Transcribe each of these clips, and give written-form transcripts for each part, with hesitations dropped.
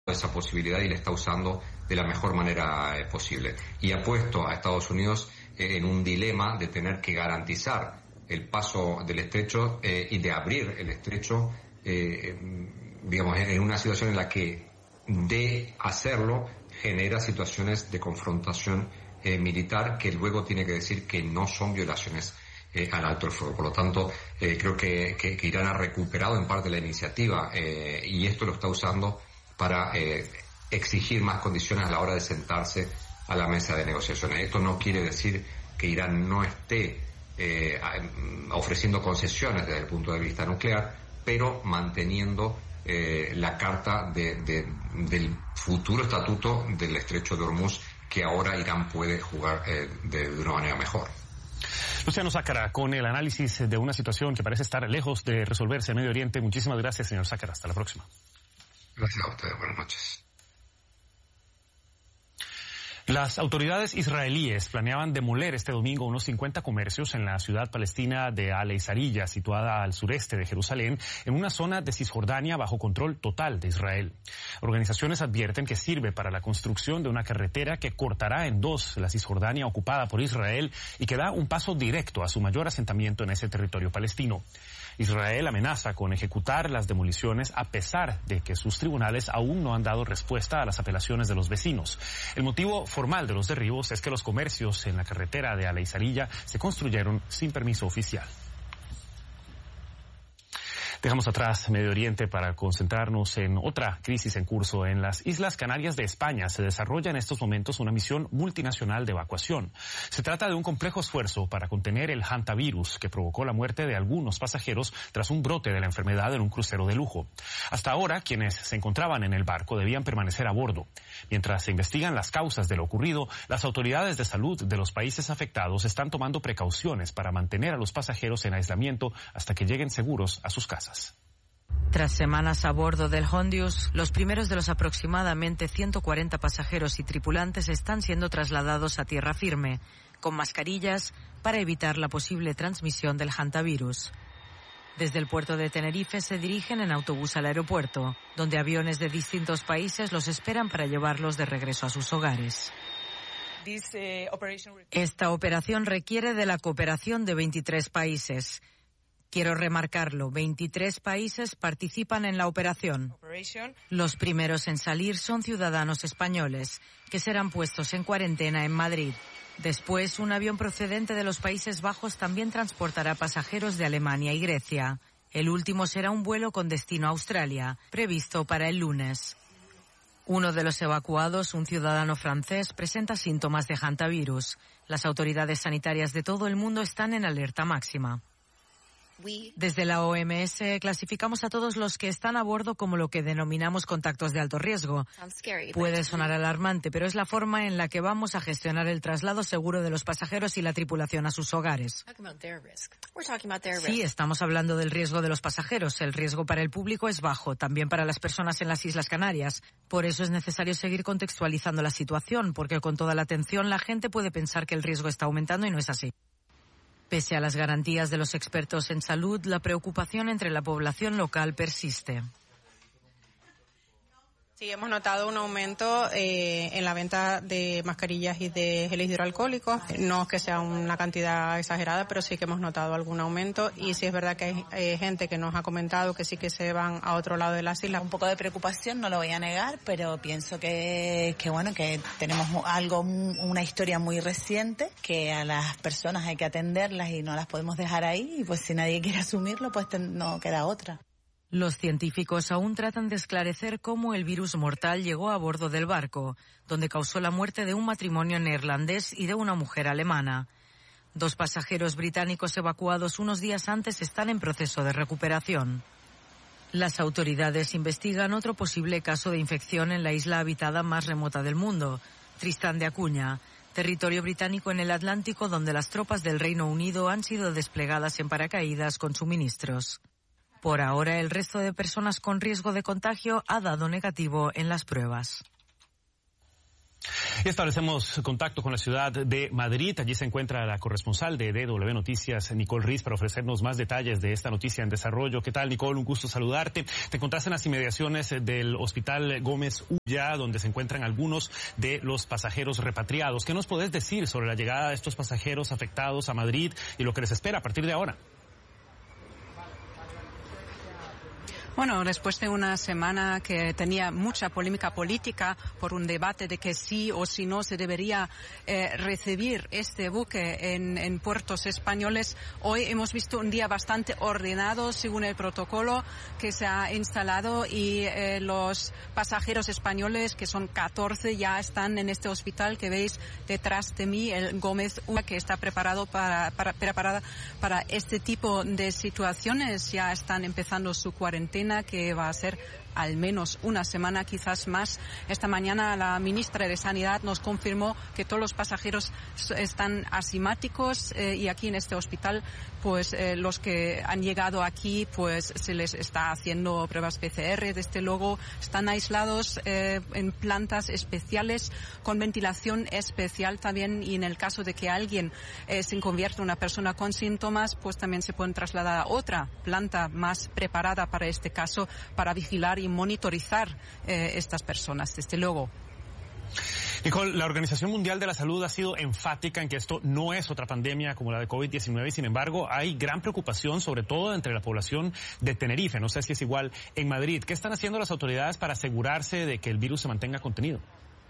esa posibilidad y la está usando de la mejor manera posible. Y ha puesto a Estados Unidos en un dilema de tener que garantizar el paso del estrecho y de abrir el estrecho, digamos, en una situación en la que de hacerlo genera situaciones de confrontación militar que luego tiene que decir que no son violaciones al alto el fuego. Por lo tanto, creo que Irán ha recuperado en parte la iniciativa y esto lo está usando para exigir más condiciones a la hora de sentarse a la mesa de negociaciones. Esto no quiere decir que Irán no esté ofreciendo concesiones desde el punto de vista nuclear, pero manteniendo la carta del futuro estatuto del estrecho de Hormuz, que ahora Irán puede jugar de una manera mejor. Luciano Zácara, con el análisis de una situación que parece estar lejos de resolverse en Medio Oriente. Muchísimas gracias, señor Zácara. Hasta la próxima. Gracias a ustedes. Buenas noches. Las autoridades israelíes planeaban demoler este domingo unos 50 comercios en la ciudad palestina de Al-Eizariyya, situada al sureste de Jerusalén, en una zona de Cisjordania bajo control total de Israel. Organizaciones advierten que sirve para la construcción de una carretera que cortará en dos la Cisjordania ocupada por Israel y que da un paso directo a su mayor asentamiento en ese territorio palestino. Israel amenaza con ejecutar las demoliciones a pesar de que sus tribunales aún no han dado respuesta a las apelaciones de los vecinos. El motivo formal de los derribos es que los comercios en la carretera de Al-Eizariyya se construyeron sin permiso oficial. Dejamos atrás Medio Oriente para concentrarnos en otra crisis en curso. En las Islas Canarias de España se desarrolla en estos momentos una misión multinacional de evacuación. Se trata de un complejo esfuerzo para contener el hantavirus que provocó la muerte de algunos pasajeros tras un brote de la enfermedad en un crucero de lujo. Hasta ahora, quienes se encontraban en el barco debían permanecer a bordo. Mientras se investigan las causas de lo ocurrido, las autoridades de salud de los países afectados están tomando precauciones para mantener a los pasajeros en aislamiento hasta que lleguen seguros a sus casas. Tras semanas a bordo del Hondius, los primeros de los aproximadamente 140 pasajeros y tripulantes están siendo trasladados a tierra firme, con mascarillas para evitar la posible transmisión del hantavirus. Desde el puerto de Tenerife se dirigen en autobús al aeropuerto, donde aviones de distintos países los esperan para llevarlos de regreso a sus hogares. Esta operación requiere de la cooperación de 23 países. Quiero remarcarlo, 23 países participan en la operación. Los primeros en salir son ciudadanos españoles, que serán puestos en cuarentena en Madrid. Después, un avión procedente de los Países Bajos también transportará pasajeros de Alemania y Grecia. El último será un vuelo con destino a Australia, previsto para el lunes. Uno de los evacuados, un ciudadano francés, presenta síntomas de hantavirus. Las autoridades sanitarias de todo el mundo están en alerta máxima. Desde la OMS clasificamos a todos los que están a bordo como lo que denominamos contactos de alto riesgo. Puede sonar alarmante, pero es la forma en la que vamos a gestionar el traslado seguro de los pasajeros y la tripulación a sus hogares. Sí, estamos hablando del riesgo de los pasajeros. El riesgo para el público es bajo, también para las personas en las Islas Canarias. Por eso es necesario seguir contextualizando la situación, porque con toda la atención la gente puede pensar que el riesgo está aumentando y no es así. Pese a las garantías de los expertos en salud, la preocupación entre la población local persiste. Sí, hemos notado un aumento en la venta de mascarillas y de geles hidroalcohólicos. No es que sea una cantidad exagerada, pero sí que hemos notado algún aumento. Y sí es verdad que hay gente que nos ha comentado que sí que se van a otro lado de las islas. Un poco de preocupación, no lo voy a negar, pero pienso que bueno, que tenemos una historia muy reciente, que a las personas hay que atenderlas y no las podemos dejar ahí. Y pues si nadie quiere asumirlo, pues no queda otra. Los científicos aún tratan de esclarecer cómo el virus mortal llegó a bordo del barco, donde causó la muerte de un matrimonio neerlandés y de una mujer alemana. 2 pasajeros británicos evacuados unos días antes están en proceso de recuperación. Las autoridades investigan otro posible caso de infección en la isla habitada más remota del mundo, Tristán de Acuña, territorio británico en el Atlántico donde las tropas del Reino Unido han sido desplegadas en paracaídas con suministros. Por ahora, el resto de personas con riesgo de contagio ha dado negativo en las pruebas. Y establecemos contacto con la ciudad de Madrid. Allí se encuentra la corresponsal de DW Noticias, Nicole Riz, para ofrecernos más detalles de esta noticia en desarrollo. ¿Qué tal, Nicole? Un gusto saludarte. Te encontraste en las inmediaciones del Hospital Gómez Ulla, donde se encuentran algunos de los pasajeros repatriados. ¿Qué nos podés decir sobre la llegada de estos pasajeros afectados a Madrid y lo que les espera a partir de ahora? Bueno, después de una semana que tenía mucha polémica política por un debate de que sí o si no se debería recibir este buque en puertos españoles, hoy hemos visto un día bastante ordenado según el protocolo que se ha instalado y los pasajeros españoles, que son 14, ya están en este hospital que veis detrás de mí, el Gómez Ulla, que está preparada para este tipo de situaciones. Ya están empezando su cuarentena, que va a ser al menos una semana, quizás más. Esta mañana la ministra de Sanidad nos confirmó que todos los pasajeros están asintomáticos y aquí en este hospital, pues los que han llegado aquí, pues se les está haciendo pruebas PCR. Desde luego están aislados en plantas especiales con ventilación especial también, y en el caso de que alguien se convierta en una persona con síntomas, pues también se pueden trasladar a otra planta más preparada para este caso, para vigilar y monitorizar estas personas, desde luego. Nicole, la Organización Mundial de la Salud ha sido enfática en que esto no es otra pandemia como la de COVID-19, y sin embargo hay gran preocupación, sobre todo entre la población de Tenerife. No sé si es igual en Madrid. ¿Qué están haciendo las autoridades para asegurarse de que el virus se mantenga contenido?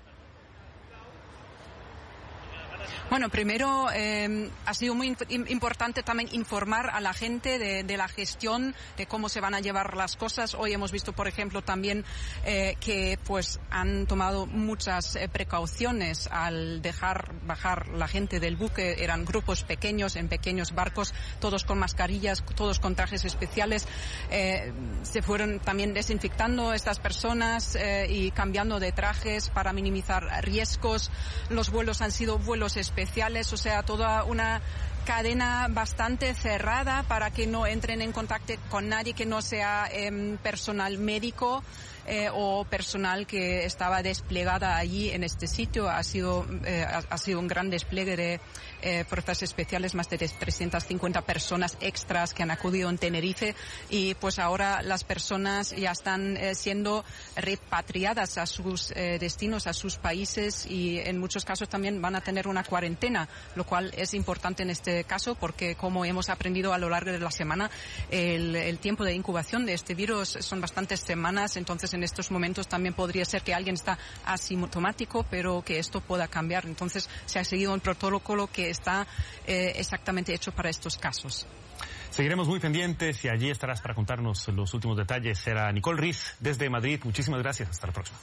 Bueno, primero ha sido muy importante también informar a la gente de la gestión, de cómo se van a llevar las cosas. Hoy hemos visto, por ejemplo, también que pues han tomado muchas precauciones al dejar bajar la gente del buque. Eran grupos pequeños, en pequeños barcos, todos con mascarillas, todos con trajes especiales. Se fueron también desinfectando estas personas y cambiando de trajes para minimizar riesgos. Los vuelos han sido vuelos especiales, o sea, toda una cadena bastante cerrada para que no entren en contacto con nadie que no sea personal médico o personal que estaba desplegada allí en este sitio. Ha sido un gran despliegue de fuerzas especiales, más de 350 personas extras que han acudido en Tenerife, y pues ahora las personas ya están siendo repatriadas a sus destinos, a sus países, y en muchos casos también van a tener una cuarentena, lo cual es importante en este caso porque, como hemos aprendido a lo largo de la semana, el tiempo de incubación de este virus son bastantes semanas. Entonces en estos momentos también podría ser que alguien está asintomático, pero que esto pueda cambiar. Entonces se ha seguido un protocolo que está exactamente hecho para estos casos. Seguiremos muy pendientes y allí estarás para contarnos los últimos detalles. Será Nicole Riz desde Madrid. Muchísimas gracias. Hasta la próxima.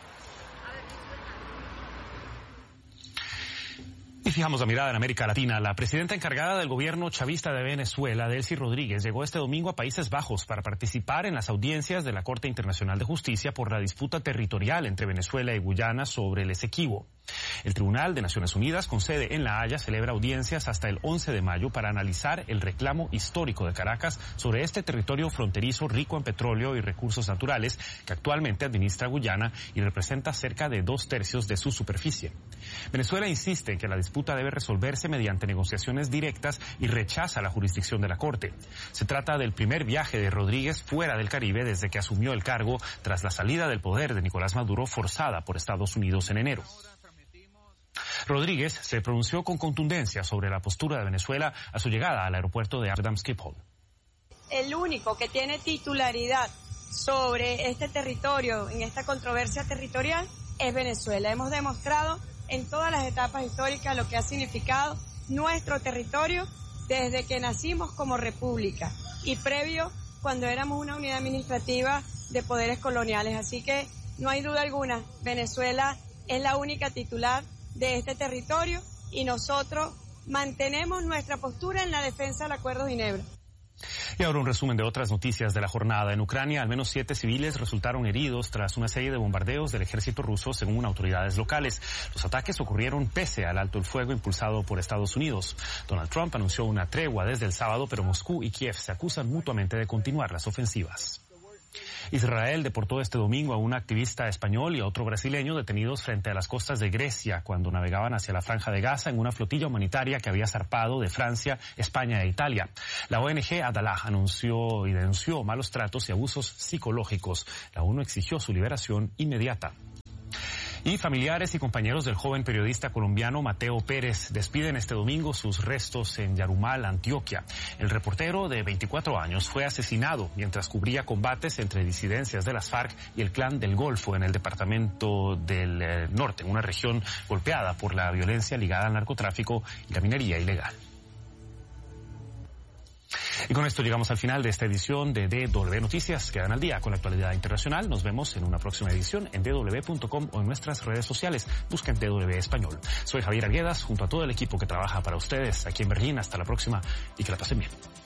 Y fijamos la mirada en América Latina. La presidenta encargada del gobierno chavista de Venezuela, Delcy Rodríguez, llegó este domingo a Países Bajos para participar en las audiencias de la Corte Internacional de Justicia por la disputa territorial entre Venezuela y Guyana sobre el Esequibo. El Tribunal de Naciones Unidas, con sede en La Haya, celebra audiencias hasta el 11 de mayo para analizar el reclamo histórico de Caracas sobre este territorio fronterizo rico en petróleo y recursos naturales que actualmente administra Guyana y representa cerca de 2/3 de su superficie. Venezuela insiste en que la disputa debe resolverse mediante negociaciones directas y rechaza la jurisdicción de la Corte. Se trata del primer viaje de Rodríguez fuera del Caribe desde que asumió el cargo tras la salida del poder de Nicolás Maduro forzada por Estados Unidos en enero. Rodríguez se pronunció con contundencia sobre la postura de Venezuela a su llegada al aeropuerto de Amsterdam Schiphol. El único que tiene titularidad sobre este territorio, en esta controversia territorial, es Venezuela. Hemos demostrado en todas las etapas históricas lo que ha significado nuestro territorio desde que nacimos como república y previo cuando éramos una unidad administrativa de poderes coloniales. Así que no hay duda alguna, Venezuela es la única titular de este territorio y nosotros mantenemos nuestra postura en la defensa del Acuerdo de Ginebra. Y ahora un resumen de otras noticias de la jornada. En Ucrania, al menos 7 civiles resultaron heridos tras una serie de bombardeos del ejército ruso, según autoridades locales. Los ataques ocurrieron pese al alto el fuego impulsado por Estados Unidos. Donald Trump anunció una tregua desde el sábado, pero Moscú y Kiev se acusan mutuamente de continuar las ofensivas. Israel deportó este domingo a un activista español y a otro brasileño detenidos frente a las costas de Grecia cuando navegaban hacia la Franja de Gaza en una flotilla humanitaria que había zarpado de Francia, España e Italia. La ONG Adalah anunció y denunció malos tratos y abusos psicológicos. La ONU exigió su liberación inmediata. Y familiares y compañeros del joven periodista colombiano Mateo Pérez despiden este domingo sus restos en Yarumal, Antioquia. El reportero de 24 años fue asesinado mientras cubría combates entre disidencias de las FARC y el Clan del Golfo en el departamento del norte, en una región golpeada por la violencia ligada al narcotráfico y la minería ilegal. Y con esto llegamos al final de esta edición de DW Noticias. Quedan al día con la actualidad internacional. Nos vemos en una próxima edición en dw.com o en nuestras redes sociales. Busquen DW Español. Soy Javier Arguedas, junto a todo el equipo que trabaja para ustedes aquí en Berlín. Hasta la próxima y que la pasen bien.